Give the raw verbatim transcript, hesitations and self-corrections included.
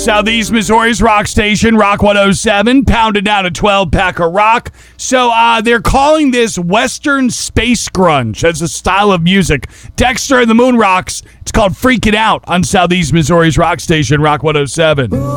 Southeast Missouri's rock station, Rock one oh seven, pounded down a twelve-pack of rock. So uh, they're calling this Western Space Grunge as a style of music. Dexter and the Moon Rocks, it's called Freaking Out on Southeast Missouri's rock station, Rock one oh seven.